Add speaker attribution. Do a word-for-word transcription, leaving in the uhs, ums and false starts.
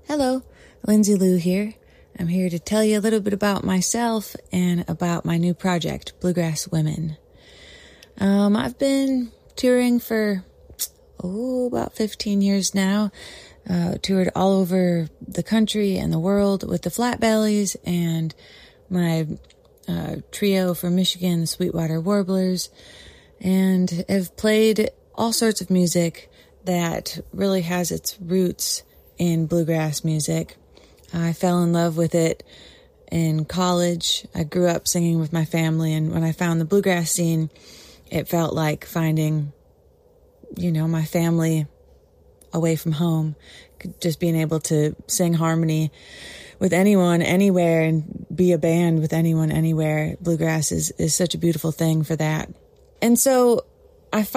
Speaker 1: Hello, Lindsay Lou here. I'm here to tell you a little bit about myself and about my new project, Bluegrass Women. Um, I've been touring for, oh, about fifteen years now. Uh, toured all over the country and the world with the Flatbellies and my uh, trio from Michigan, the Sweetwater Warblers, and have played all sorts of music that really has its roots in bluegrass music. I fell in love with it in college. I grew up singing with my family, and when I found the bluegrass scene, it felt like finding, you know, my family away from home. Just being able to sing harmony with anyone, anywhere, and be a band with anyone, anywhere. Bluegrass is, is such a beautiful thing for that. And so I